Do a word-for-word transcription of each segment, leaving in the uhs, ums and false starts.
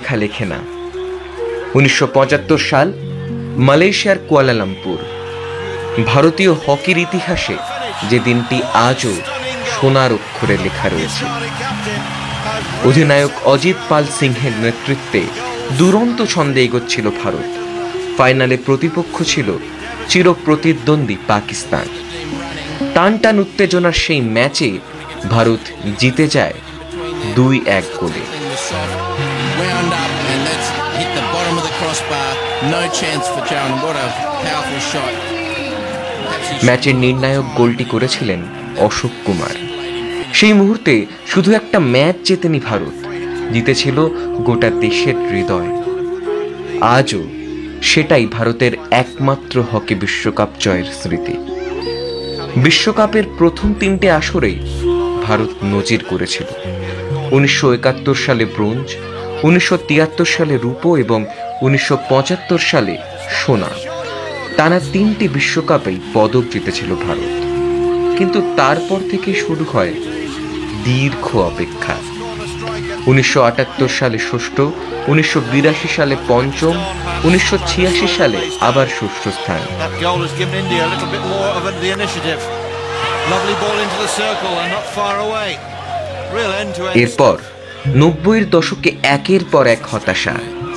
লেখা লেখে না। উনিশশো পঁচাত্তর সাল, মালয়েশিয়ার কুয়ালালামপুর। ভারতীয় হকির ইতিহাসে যে দিনটি আজও সোনার অক্ষরে লেখা রয়েছে। অধিনায়ক অজিত পাল সিংহের নেতৃত্বে দুরন্ত ছন্দে এগোচ্ছিল ভারত। ফাইনালে প্রতিপক্ষ ছিল চিরপ্রতিদ্বন্দ্বী পাকিস্তান। টান টান উত্তেজনার সেই ম্যাচে ভারত জিতে যায় দুই এক গোলে। ম্যাচের নির্ণায়ক গোলটি করেছিলেন অশোক কুমার। সেই মুহূর্তে শুধু একটা ম্যাচ জেতেনি ভারত, জিতেছিল গোটা দেশের হৃদয়। আজও সেটাই ভারতের একমাত্র হকি বিশ্বকাপ জয়ের স্মৃতি। বিশ্বকাপের প্রথম তিনটে আসরেই ভারত নজির করেছিল। উনিশশো একাত্তর সালে ব্রোঞ্জ, উনিশশো তিয়াত্তর সালে রূপো এবং উনিশশো পঁচাত্তর সালে সোনা। টানা তিনটি বিশ্বকাপেই পদক জিতেছিল ভারত। কিন্তু তারপর থেকে শুরু হয় দীর্ঘ অপেক্ষা। উনিশশো আটাত্তর সালে ষষ্ঠ, উনিশশো বিরাশি সালে পঞ্চম, উনিশশো ছিয়াশি সালে আবার ষষ্ঠ স্থান। এরপর নব্বইয়ের দশকে একের পর এক হতাশা।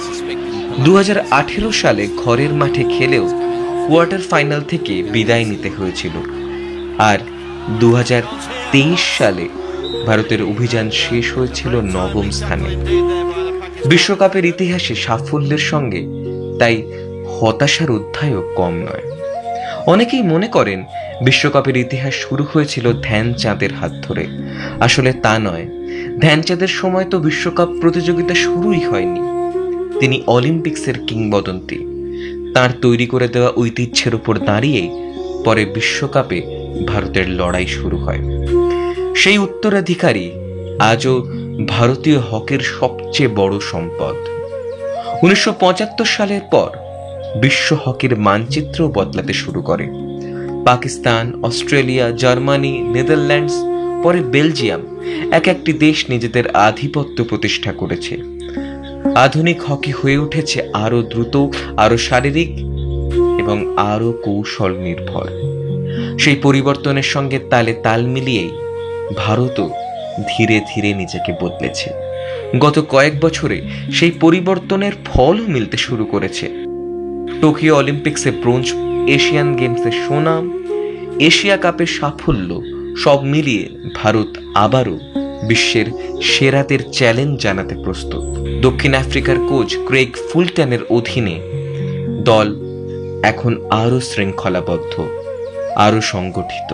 দু হাজার আঠেরো সালে ঘরের মাঠে খেলেও কোয়ার্টার ফাইনাল থেকে বিদায় নিতে হয়েছিল। আর দু হাজার তেইশ সালে ভারতের অভিযান শেষ হয়েছিল নবম স্থানে। বিশ্বকাপের ইতিহাসে সাফল্যের সঙ্গে তাই হতাশার অধ্যায়ও কম নয়। অনেকেই মনে করেন বিশ্বকাপের ইতিহাস শুরু হয়েছিল ধ্যানচাঁদের হাত ধরে। আসলে তা নয়। ধ্যানচাঁদের সময় তো বিশ্বকাপ প্রতিযোগিতা শুরুই হয়নি। তিনি অলিম্পিক্সের কিংবদন্তি। তার তৈরি করে দেওয়া ঐতিহ্যের উপর দাঁড়িয়েই পরে বিশ্বকাপে ভারতের লড়াই শুরু হয়। সেই উত্তরাধিকারী আজও ভারতীয় হকির সবচেয়ে বড় সম্পদ। উনিশশো পঁচাত্তর সালের পর বিশ্ব হকির মানচিত্র বদলাতে শুরু করে। পাকিস্তান, অস্ট্রেলিয়া, জার্মানি, নেদারল্যান্ডস, পরে বেলজিয়াম, এক একটি দেশ নিজেদের আধিপত্য প্রতিষ্ঠা করেছে। আধুনিক হকি হয়ে উঠেছে আরো দ্রুত, আরো শারীরিক এবং আরো কৌশল নির্ভর। সেই পরিবর্তনের সঙ্গে তালে তাল মিলিয়েই ভারতও ধীরে ধীরে নিজেকে বদলেছে। গত কয়েক বছরে সেই পরিবর্তনের ফলও মিলতে শুরু করেছে। টোকিও অলিম্পিক্সে ব্রোঞ্জ, এশিয়ান গেমসে সোনা, এশিয়া কাপের সাফল্য, সব মিলিয়ে ভারত আবারও বিশ্বের সেরাদের চ্যালেঞ্জ জানাতে প্রস্তুত। দক্ষিণ আফ্রিকার কোচ ক্রেগ ফুলটনের অধীনে দল এখন আরো শৃঙ্খলাবদ্ধ, আরো সংগঠিত।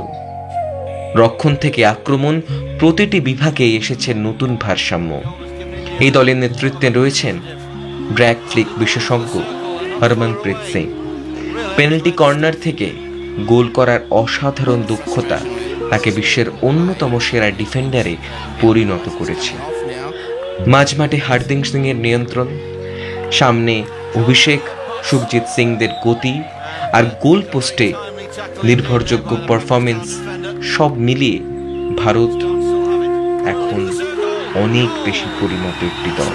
রক্ষণ থেকে আক্রমণ, প্রতিটি বিভাগে এসেছে নতুন ভারসাম্য। এই দলের নেতৃত্বে রয়েছেন ব্র্যাক ফ্লিক বিশেষজ্ঞ হরমনপ্রীত সিং। পেনাল্টি কর্নার থেকে গোল করার অসাধারণ দক্ষতা তাকে বিশ্বের অন্যতম সেরা ডিফেন্ডারে পরিণত করেছে। মাঝমাঠে হারদিং সিং এর নিয়ন্ত্রণ, সামনে অভিষেক, সুখজিৎ সিংদের গতি আর গোল পোস্টে নির্ভরযোগ্য পারফরমেন্স, সব মিলিয়ে ভারত এখন অনেক বেশি পরিণত একটি দল।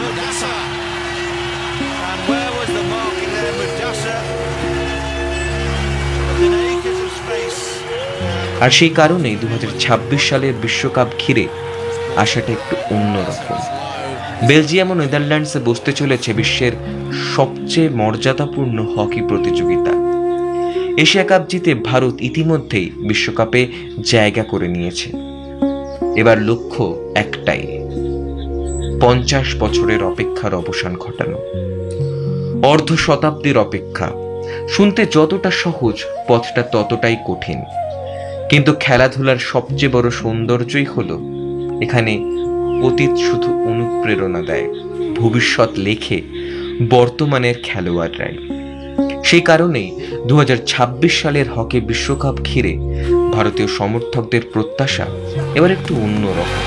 আর সেই কারণেই দু হাজার ছাব্বিশ সালের বিশ্বকাপ ঘিরে আশাটা একটু অন্যরকম। বেলজিয়াম ও নেদারল্যান্ডসে বসতে চলেছে বিশ্বের সবচেয়ে মর্যাদাপূর্ণ হকি প্রতিযোগিতা। এশিয়া কাপ জিতে ভারত ইতিমধ্যেই বিশ্বকাপে জায়গা করে নিয়েছে। এবার লক্ষ্য একটাই, পঞ্চাশ বছরের অপেক্ষার অবসান ঘটানো। অর্ধ শতাব্দীর অপেক্ষা। শুনতে যতটা সহজ, পথটা ততটাই কঠিন। কিন্তু খেলাধুলার সবচেয়ে বড় সৌন্দর্যই হলো এখানে অতীত শুধু অনুপ্রেরণা দেয়, ভবিষ্যৎ লেখে বর্তমানের খেলোয়াড়রাই। সেই কারণেই দু হাজার ছাব্বিশ সালের হকি বিশ্বকাপ ঘিরে ভারতীয় সমর্থকদের প্রত্যাশা এবার একটু অন্যরকম।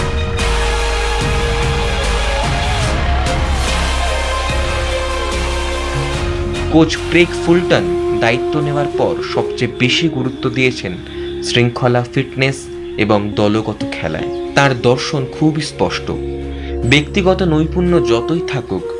কোচ ক্রেগ ফুলটন দায়িত্ব নেওয়ার পর সবচেয়ে বেশি গুরুত্ব দিয়েছেন শৃঙ্খলা, ফিটনেস এবং দলগত খেলায়। তার দর্শন খুবই স্পষ্ট। ব্যক্তিগত নৈপুণ্য যতই থাকুক,